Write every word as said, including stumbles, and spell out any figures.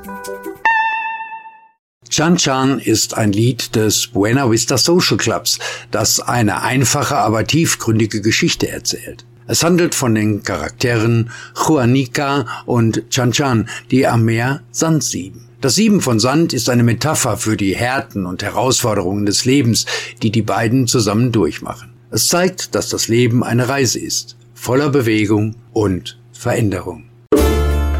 Chan Chan ist ein Lied des Buena Vista Social Clubs, das eine einfache, aber tiefgründige Geschichte erzählt. Es handelt von den Charakteren Juanica und Chan Chan, die am Meer Sand sieben. Das Sieben von Sand ist eine Metapher für die Härten und Herausforderungen des Lebens, die die beiden zusammen durchmachen. Es zeigt, dass das Leben eine Reise ist, voller Bewegung und Veränderung.